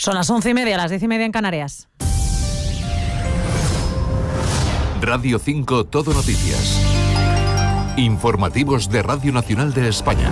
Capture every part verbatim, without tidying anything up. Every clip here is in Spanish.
Son las once y media, las diez y media en Canarias. Radio cinco Todo Noticias. Informativos de Radio Nacional de España.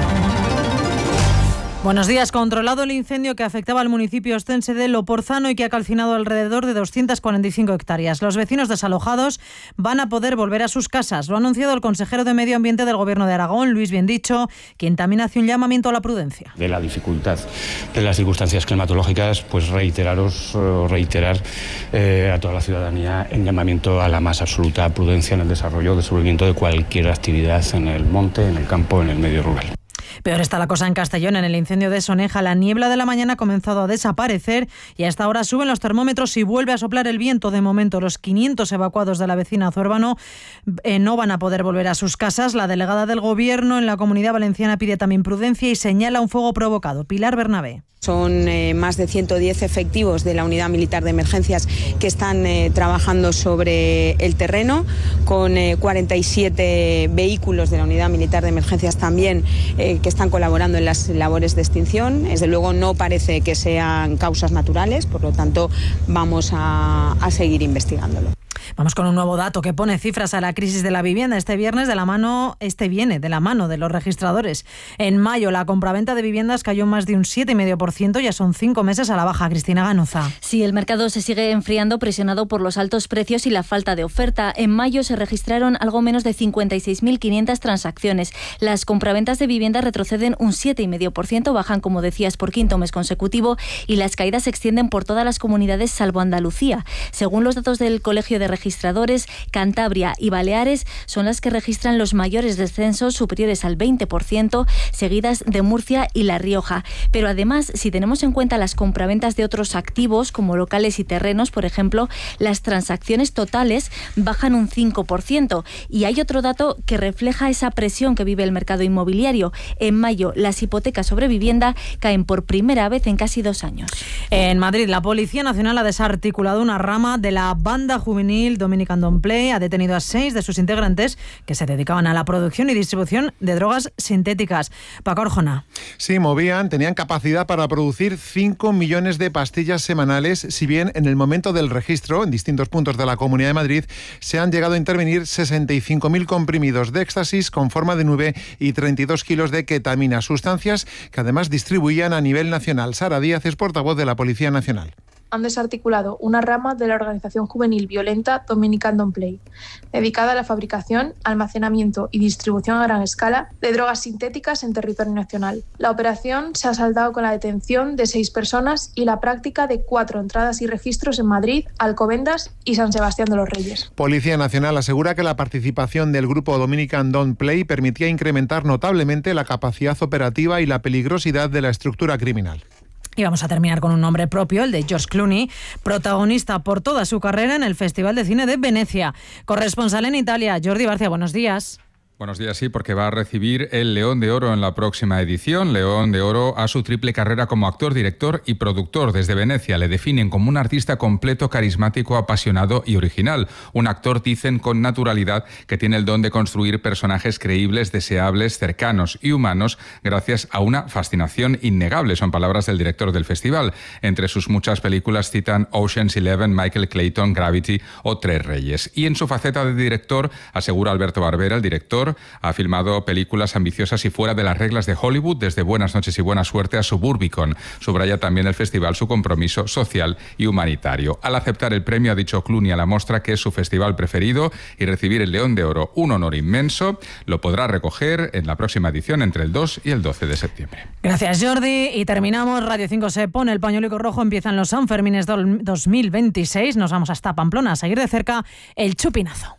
Buenos días. Controlado el incendio que afectaba al municipio ostense de Loporzano y que ha calcinado alrededor de doscientas cuarenta y cinco hectáreas. Los vecinos desalojados van a poder volver a sus casas. Lo ha anunciado el consejero de Medio Ambiente del Gobierno de Aragón, Luis Biendicho, quien también hace un llamamiento a la prudencia. De la dificultad de las circunstancias climatológicas, pues reiteraros, reiterar eh, a toda la ciudadanía el llamamiento a la más absoluta prudencia en el desarrollo, desenvolvimiento de cualquier actividad en el monte, en el campo, en el medio rural. Peor está la cosa en Castellón. En el incendio de Soneja, la niebla de la mañana ha comenzado a desaparecer y a esta hora suben los termómetros y vuelve a soplar el viento. De momento, los quinientos evacuados de la vecina Zurbano eh, no van a poder volver a sus casas. La delegada del Gobierno en la Comunidad Valenciana pide también prudencia y señala un fuego provocado. Pilar Bernabé. Son eh, más de ciento diez efectivos de la Unidad Militar de Emergencias que están eh, trabajando sobre el terreno, con eh, cuarenta y siete vehículos de la Unidad Militar de Emergencias también eh, que están colaborando en las labores de extinción. Desde luego no parece que sean causas naturales, por lo tanto vamos a, a seguir investigándolo. Vamos con un nuevo dato que pone cifras a la crisis de la vivienda. Este viernes de la mano, este viene de la mano de los registradores. En mayo la compraventa de viviendas cayó más de un siete coma cinco por ciento, ya son cinco meses a la baja. Cristina Ganuza. Sí, el mercado se sigue enfriando, presionado por los altos precios y la falta de oferta. En mayo se registraron algo menos de cincuenta y seis mil quinientas transacciones. Las compraventas de vivienda retroceden un siete coma cinco por ciento, bajan, como decías, por quinto mes consecutivo, y las caídas se extienden por todas las comunidades salvo Andalucía. Según los datos del Colegio de Registradores, Cantabria y Baleares son las que registran los mayores descensos, superiores al veinte por ciento, seguidas de Murcia y La Rioja. Pero además, si tenemos en cuenta las compraventas de otros activos, como locales y terrenos, por ejemplo, las transacciones totales bajan un cinco por ciento. Y hay otro dato que refleja esa presión que vive el mercado inmobiliario. En mayo, las hipotecas sobre vivienda caen por primera vez en casi dos años. En Madrid, la Policía Nacional ha desarticulado una rama de la banda juvenil Dominican Don't Play. Ha detenido a seis de sus integrantes que se dedicaban a la producción y distribución de drogas sintéticas. Paco Arjona. Sí, movían, tenían capacidad para producir cinco millones de pastillas semanales, si bien en el momento del registro, en distintos puntos de la Comunidad de Madrid, se han llegado a intervenir sesenta y cinco mil comprimidos de éxtasis con forma de nube y treinta y dos kilos de ketamina, sustancias que además distribuían a nivel nacional. Sara Díaz es portavoz de la Policía Nacional. Han desarticulado una rama de la organización juvenil violenta Dominican Don't Play, dedicada a la fabricación, almacenamiento y distribución a gran escala de drogas sintéticas en territorio nacional. La operación se ha saldado con la detención de seis personas y la práctica de cuatro entradas y registros en Madrid, Alcobendas y San Sebastián de los Reyes. Policía Nacional asegura que la participación del grupo Dominican Don't Play permitía incrementar notablemente la capacidad operativa y la peligrosidad de la estructura criminal. Y vamos a terminar con un nombre propio, el de George Clooney, protagonista por toda su carrera en el Festival de Cine de Venecia. Corresponsal en Italia, Jordi Barcia, buenos días. Buenos días, sí, porque va a recibir el León de Oro en la próxima edición. León de Oro a su triple carrera como actor, director y productor. Desde Venecia le definen como un artista completo, carismático, apasionado y original. Un actor, dicen, con naturalidad, que tiene el don de construir personajes creíbles, deseables, cercanos y humanos, gracias a una fascinación innegable. Son palabras del director del festival. Entre sus muchas películas citan Ocean's Eleven, Michael Clayton, Gravity o Tres Reyes. Y en su faceta de director, asegura Alberto Barbera, el director, ha filmado películas ambiciosas y fuera de las reglas de Hollywood, desde Buenas noches y buena suerte a Suburbicon. Subraya también el festival su compromiso social y humanitario. Al aceptar el premio, ha dicho Clooney a la mostra que es su festival preferido y recibir el León de Oro, un honor inmenso. Lo podrá recoger en la próxima edición entre el dos y el doce de septiembre. Gracias, Jordi. Y terminamos. Radio cinco se pone el pañuelo rojo. Empiezan los Sanfermines dos mil veintiséis. Nos vamos hasta Pamplona a seguir de cerca el chupinazo.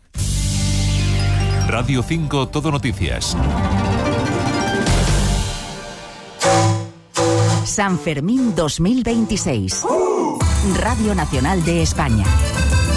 Radio cinco Todo Noticias. San Fermín dos mil veintiséis. Radio Nacional de España.